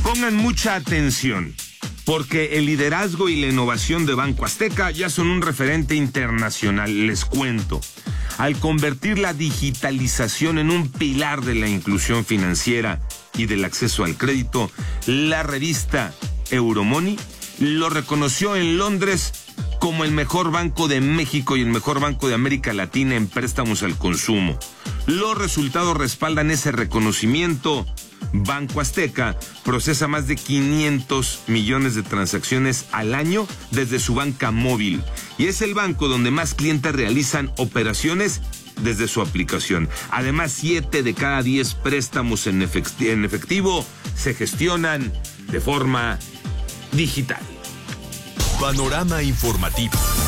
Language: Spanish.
Pongan mucha atención, porque el liderazgo y la innovación de Banco Azteca ya son un referente internacional, les cuento. Al convertir la digitalización en un pilar de la inclusión financiera y del acceso al crédito, la revista Euromoney lo reconoció en Londres como el mejor banco de México y el mejor banco de América Latina en préstamos al consumo. Los resultados respaldan ese reconocimiento. Banco Azteca procesa más de 500 millones de transacciones al año desde su banca móvil y es el banco donde más clientes realizan operaciones desde su aplicación. Además, 7 de cada 10 préstamos en efectivo se gestionan de forma digital. Panorama informativo.